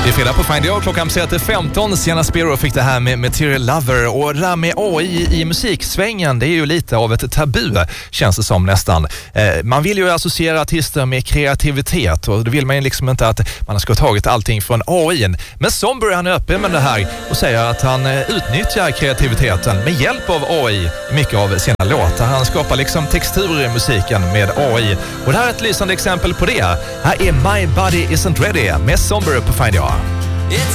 Det är fredag på Find You, klockan säger 15. Sienna Spiro fick det här med Material Lover. Och det där med AI i musiksvängen, det är ju lite av ett tabu, känns det som nästan. Man vill ju associera artister med kreativitet, och det vill man ju liksom inte att man ska ha tagit allting från AI. Men Zomber, han är öppen med det här och säger att han utnyttjar kreativiteten med hjälp av AI i mycket av sina låtar. Han skapar liksom texturer i musiken med AI. Och det här är ett lysande exempel på det. Här är My Body Isn't Ready med Zomber på Find You.